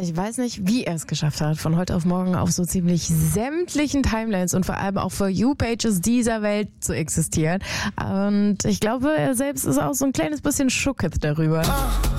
Ich weiß nicht, wie er es geschafft hat, von heute auf morgen auf so ziemlich sämtlichen Timelines und vor allem auch For You-Pages dieser Welt zu existieren. Und ich glaube, er selbst ist auch so ein kleines bisschen schockig darüber.